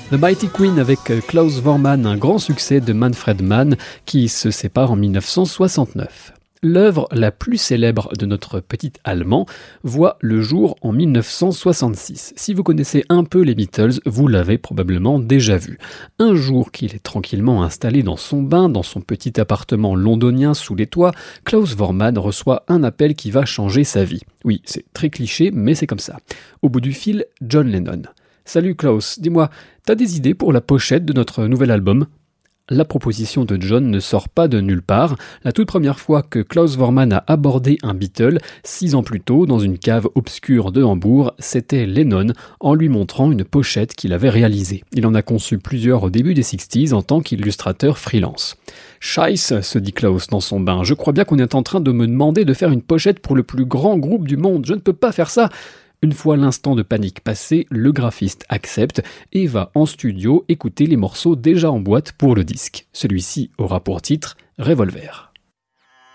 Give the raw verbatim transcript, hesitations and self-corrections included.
The Mighty Queen avec Klaus Voormann, un grand succès de Manfred Mann qui se sépare en dix-neuf cent soixante-neuf. L'œuvre la plus célèbre de notre petit Allemand voit le jour en dix-neuf cent soixante-six. Si vous connaissez un peu les Beatles, vous l'avez probablement déjà vu. Un jour qu'il est tranquillement installé dans son bain, dans son petit appartement londonien sous les toits, Klaus Voormann reçoit un appel qui va changer sa vie. Oui, c'est très cliché, mais c'est comme ça. Au bout du fil, John Lennon. « Salut Klaus, dis-moi, t'as des idées pour la pochette de notre nouvel album ?» La proposition de John ne sort pas de nulle part. La toute première fois que Klaus Voormann a abordé un Beatle, six ans plus tôt, dans une cave obscure de Hambourg, c'était Lennon, en lui montrant une pochette qu'il avait réalisée. Il en a conçu plusieurs au début des sixties en tant qu'illustrateur freelance. « Scheisse !» se dit Klaus dans son bain. « Je crois bien qu'on est en train de me demander de faire une pochette pour le plus grand groupe du monde. Je ne peux pas faire ça !» Une fois l'instant de panique passé, le graphiste accepte et va en studio écouter les morceaux déjà en boîte pour le disque. Celui-ci aura pour titre « Revolver ».